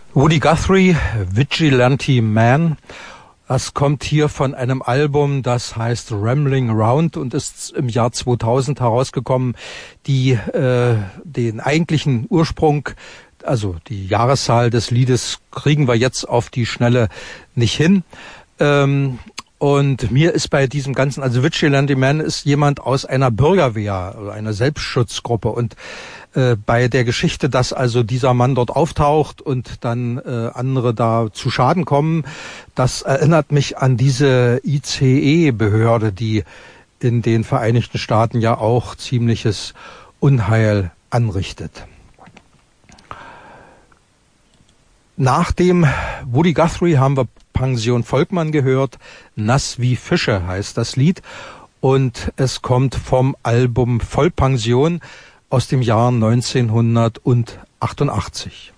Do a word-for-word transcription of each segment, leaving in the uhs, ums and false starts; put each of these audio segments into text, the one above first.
Woody Guthrie, Vigilante Man. Das kommt hier von einem Album, das heißt Rambling Around und ist im Jahr zweitausend herausgekommen. Die äh, den eigentlichen Ursprung, also die Jahreszahl des Liedes, kriegen wir jetzt auf die Schnelle nicht hin. Ähm, Und mir ist bei diesem Ganzen, also Vigilante Man ist jemand aus einer Bürgerwehr, oder einer Selbstschutzgruppe. Und äh, bei der Geschichte, dass also dieser Mann dort auftaucht und dann äh, andere da zu Schaden kommen, das erinnert mich an diese I C E-Behörde, die in den Vereinigten Staaten ja auch ziemliches Unheil anrichtet. Nach dem Woody Guthrie haben wir Pension Volkmann gehört. Nass wie Fische heißt das Lied und es kommt vom Album Vollpension aus dem Jahr neunzehnhundertachtundachtzig.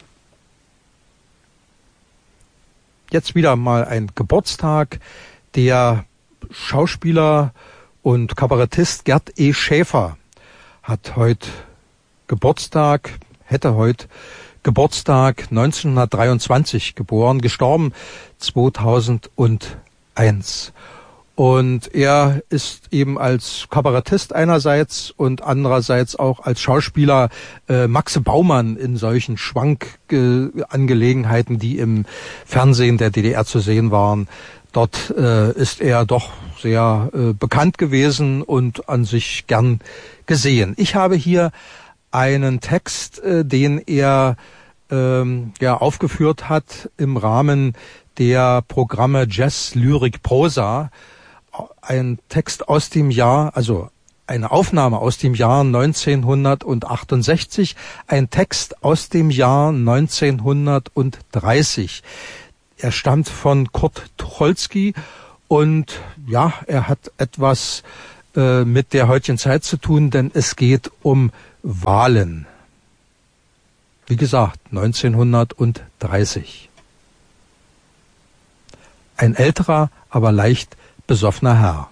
Jetzt wieder mal ein Geburtstag. Der Schauspieler und Kabarettist Gerd E. Schäfer hat heute Geburtstag, hätte heute Geburtstag, neunzehnhundertdreiundzwanzig geboren, gestorben zweitausendeins. Und er ist eben als Kabarettist einerseits und andererseits auch als Schauspieler äh, Maxe Baumann in solchen Schwankangelegenheiten, äh, die im Fernsehen der D D R zu sehen waren. Dort äh, ist er doch sehr äh, bekannt gewesen und an sich gern gesehen. Ich habe hier einen Text, äh, den er ähm, ja aufgeführt hat im Rahmen der Programme Jazz, Lyrik, Prosa. Ein Text aus dem Jahr, also eine Aufnahme aus dem Jahr neunzehnhundertachtundsechzig, ein Text aus dem Jahr neunzehnhundertdreißig. Er stammt von Kurt Tucholsky und ja, er hat etwas äh, mit der heutigen Zeit zu tun, denn es geht um Wahlen. Wie gesagt, neunzehnhundertdreißig. Ein älterer, aber leicht besoffener Herr.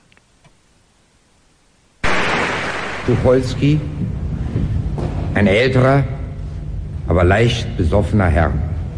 Tucholsky, ein älterer, aber leicht besoffener Herr.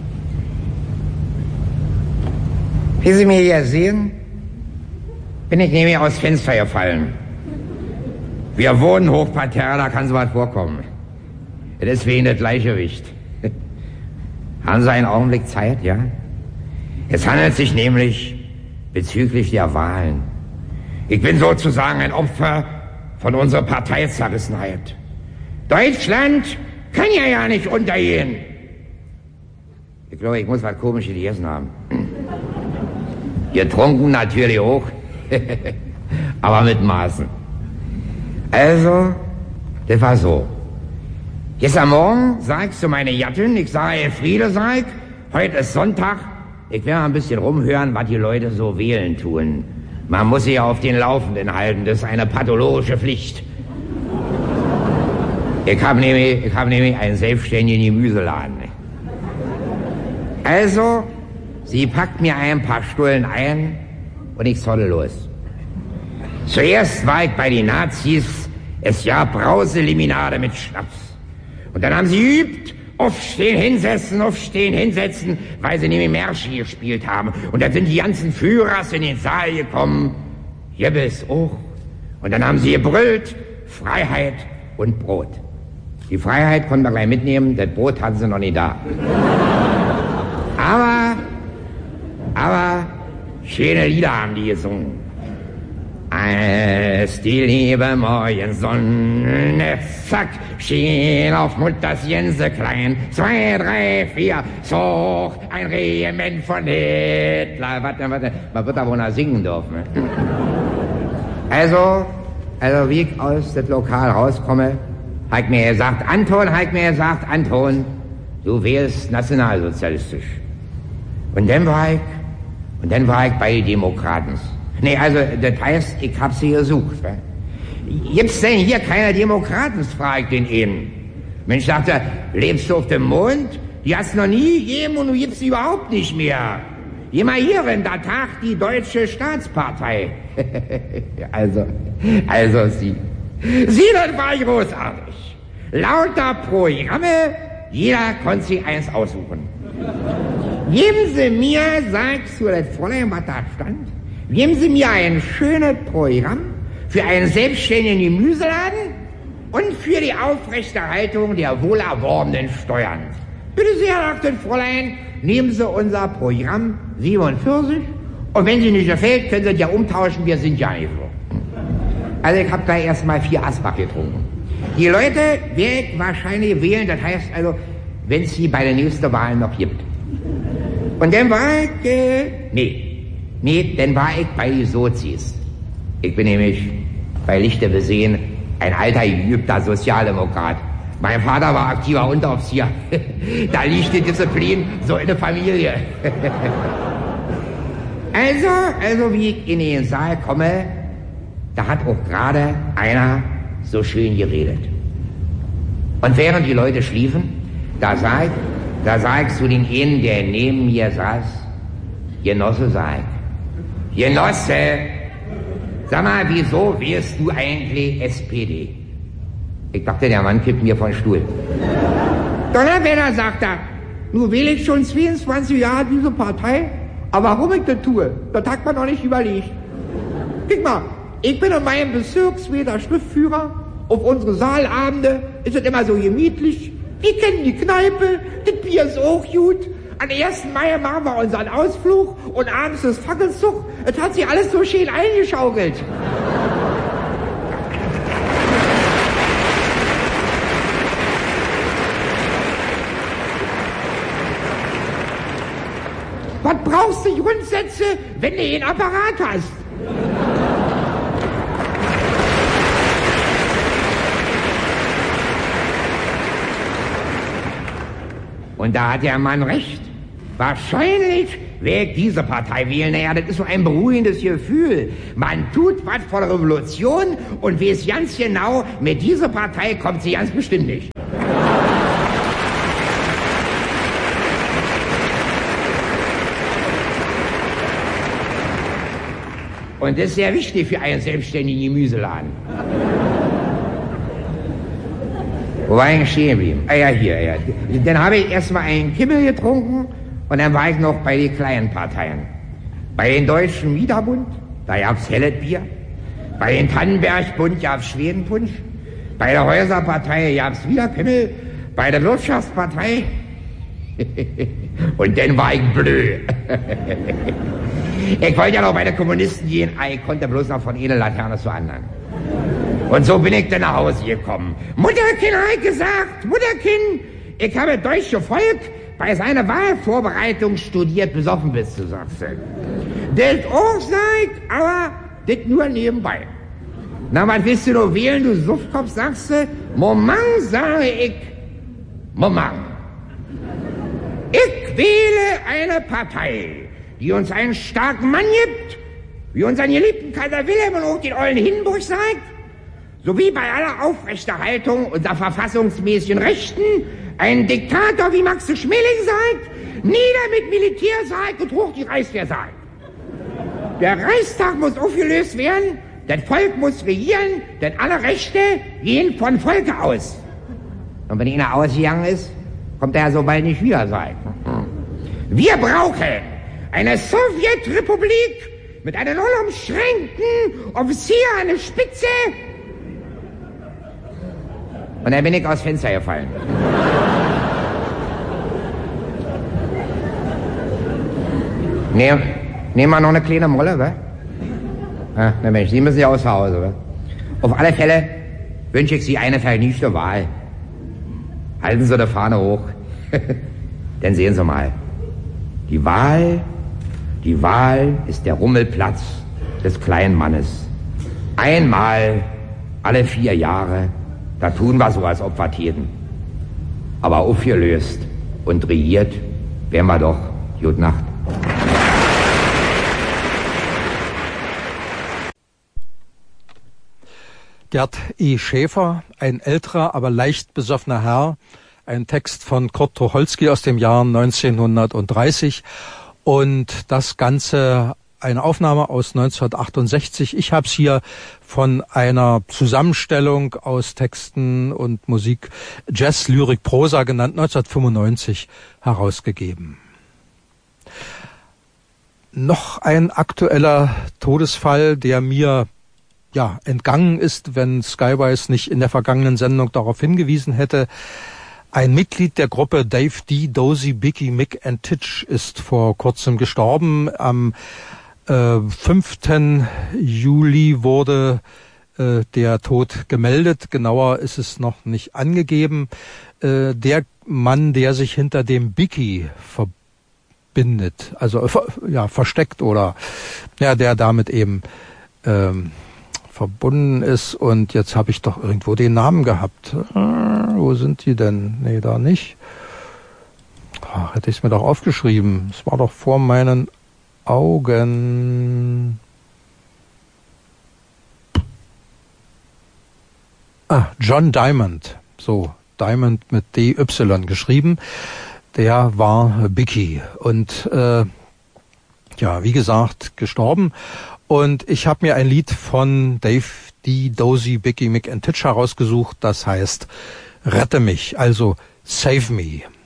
Wie Sie mir hier sehen, bin ich nämlich aus Fenster gefallen. Wir wohnen hochparterre, da kann sowas vorkommen. Das ist wegen das Gleichgewicht. Haben Sie einen Augenblick Zeit, ja? Es handelt sich nämlich bezüglich der Wahlen. Ich bin sozusagen ein Opfer von unserer Parteizerrissenheit. Deutschland kann ja ja nicht untergehen. Ich glaube, ich muss was Komisches gegessen haben. Getrunken natürlich auch, aber mit Maßen. Also, das war so. Gestern Morgen sag ich zu meiner Gattin, ich sage, Friede, sag ich, heute ist Sonntag, ich will mal ein bisschen rumhören, was die Leute so wählen tun. Man muss sich auf den Laufenden halten, das ist eine pathologische Pflicht. Ich habe nämlich, ich hab nämlich einen selbstständigen Gemüseladen. Also, sie packt mir ein paar Stullen ein und ich zolle los. Zuerst war ich bei den Nazis, es gab Brauseliminade mit Schnaps. Und dann haben sie geübt, aufstehen, hinsetzen, aufstehen, hinsetzen, weil sie nämlich Märsche gespielt haben. Und dann sind die ganzen Führers in den Saal gekommen, Jebbes auch. Und dann haben sie gebrüllt, Freiheit und Brot. Die Freiheit konnten wir gleich mitnehmen, das Brot hatten sie noch nicht da. Aber, aber, schöne Lieder haben die gesungen. Als die liebe Morgensonne, zack, schien auf Mutters Jense klein. Zwei, drei, vier, so ein Regiment von Hitler. Warte, warte, man wird da wohl noch singen dürfen. Ne? Also, also wie ich aus dem Lokal rauskomme, hat mir gesagt, Anton, hat mir gesagt, Anton, du wählst nationalsozialistisch. Und dann war ich, und dann war ich bei den Demokraten. Nee, also, das heißt, ich hab sie gesucht. Ne? Gibt's denn hier keine Demokraten, frag ich den eben. Mensch, sagt er, lebst du auf dem Mond? Die hast noch nie gegeben und du gibst sie überhaupt nicht mehr. Geh mal hier in der Tag die Deutsche Staatspartei. also, also sie. Sie, das war großartig. Lauter Programme, Jeder konnte sich eins aussuchen. Geben Sie mir, sagst du, das Fräulein, was da stand, geben Sie mir ein schönes Programm für einen selbstständigen Gemüseladen und für die Aufrechterhaltung der wohl erworbenen Steuern. Bitte sehr, sagte das Fräulein, nehmen Sie unser Programm siebenundvierzig und wenn Sie nicht gefällt, können Sie es ja umtauschen, wir sind ja nicht so. Also ich habe gleich erstmal vier Asbach getrunken. Die Leute werden wahrscheinlich wählen, das heißt also, wenn es sie bei der nächsten Wahl noch gibt. Und dann war ich, äh, nee, nee, dann war ich bei den Sozis. Ich bin nämlich bei Lichte besehen ein alter, geübter Sozialdemokrat. Mein Vater war aktiver Unteroffizier. Da liegt die Disziplin so in der Familie. Also, also wie ich in den Saal komme, da hat auch gerade einer so schön geredet. Und während die Leute schliefen, da sah ich, da sah ich zu den einen, der neben mir saß, Genosse, sag ich, Genosse, sag mal, wieso wärst du eigentlich S P D? Ich dachte, der Mann kippt mir von Stuhl. Donnerwetter, sagt er, nun wähle ich schon zweiundzwanzig Jahre diese Partei, aber warum ich das tue, das hat man noch nicht überlegt. Guck mal, ich bin in meinem Bezirksweder Schriftführer, auf unsere Saalabende ist es immer so gemütlich, wir kennen die Kneipe, das Bier ist auch gut. Am ersten Mai machen wir unseren Ausflug und abends ist Fackelzug. Es hat sich alles so schön eingeschaukelt. Was brauchst du Grundsätze, wenn du einen Apparat hast? Und da hat der Mann recht. Wahrscheinlich werde ich diese Partei wählen. Naja, das ist so ein beruhigendes Gefühl. Man tut was vor der Revolution und weiß ganz genau, mit dieser Partei kommt sie ganz bestimmt nicht. Und das ist sehr wichtig für einen selbstständigen Gemüseladen. Wo war ich stehen geblieben? Ah ja, hier, ja. Dann habe ich erstmal einen Kimmel getrunken und dann war ich noch bei den kleinen Parteien. Bei den Deutschen Wiederbund, da gab's helles Bier. Bei den Tannenberg-Bund gab's Schwedenpunsch. Bei der Häuserpartei gab's wieder Kimmel. Bei der Wirtschaftspartei und dann war ich blöd. Ich wollte ja noch bei den Kommunisten gehen, ich konnte bloß noch von einer Laterne zur anderen. Und so bin ich dann nach Hause gekommen. Mutterkind hat gesagt, Mutterkind, ich habe das deutsche Volk bei seiner Wahlvorbereitung studiert, besoffen bist du, sagst du. Das auch, sag ich, aber das nur nebenbei. Na, was willst du noch wählen, du Suffkopf, sagst du? Moment, sage ich, Moment. Ich wähle eine Partei, die uns einen starken Mann gibt, wie unseren geliebten Kaiser Wilhelm und auch den ollen Hindenburg sagt, sowie bei aller Aufrechterhaltung unserer verfassungsmäßigen Rechten einen Diktator wie Max Schmeling sagt, nieder mit Militär sagt und hoch die Reichswehr sagt. Der Reichstag muss aufgelöst werden, das Volk muss regieren, denn alle Rechte gehen von Volke aus. Und wenn einer ausgegangen ist, kommt er so bald nicht wieder sein. Wir brauchen eine Sowjetrepublik mit einem unumschränkten Offizier an der Spitze. Und dann bin ich aus Fenster gefallen. Nehmen nehm wir noch eine kleine Molle, wa? Ah, na Mensch, Sie müssen ja aus Hause, wa? Auf alle Fälle wünsche ich Sie eine vergnügte Wahl. Halten Sie die Fahne hoch. Dann sehen Sie mal. Die Wahl, die Wahl ist der Rummelplatz des kleinen Mannes. Einmal alle vier Jahre, da tun wir so, als ob wir täten. Aber aufgelöst und regiert wären wir doch. Gute Nacht. Gerd I. Schäfer, ein älterer, aber leicht besoffener Herr, ein Text von Kurt Tucholsky aus dem Jahr neunzehnhundertdreißig und das Ganze eine Aufnahme aus neunzehnhundertachtundsechzig. Ich habe es hier von einer Zusammenstellung aus Texten und Musik, Jazz, Lyrik, Prosa genannt, neunzehnhundertfünfundneunzig herausgegeben. Noch ein aktueller Todesfall, der mir ja entgangen ist, wenn Skywise nicht in der vergangenen Sendung darauf hingewiesen hätte. Ein Mitglied der Gruppe Dave D, Dozy, Biggie, Mick and Titch ist vor kurzem gestorben. Am äh, fünften Juli wurde äh, der Tod gemeldet. Genauer ist es noch nicht angegeben. Äh, der Mann, der sich hinter dem Biggie verbindet, also äh, ja versteckt oder ja, der damit eben ähm, verbunden ist, und jetzt habe ich doch irgendwo den Namen gehabt. Äh, wo sind die denn? Nee, da nicht. Ach, hätte ich es mir doch aufgeschrieben. Es war doch vor meinen Augen. Ah, John Diamond. So, Diamond mit D Y geschrieben. Der war Biggie. Und äh, ja, wie gesagt, gestorben. Und ich habe mir ein Lied von Dave D, Dozy, Biggie, Mick and Titch herausgesucht. Das heißt Rette mich, also Save Me.